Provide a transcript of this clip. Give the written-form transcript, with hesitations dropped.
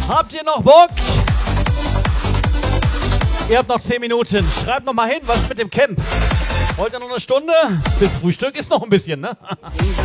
Habt ihr noch Bock? Ihr habt noch 10 Minuten. Schreibt noch mal hin, was ist mit dem Camp? Heute noch eine Stunde? Bis Frühstück ist noch ein bisschen, ne? These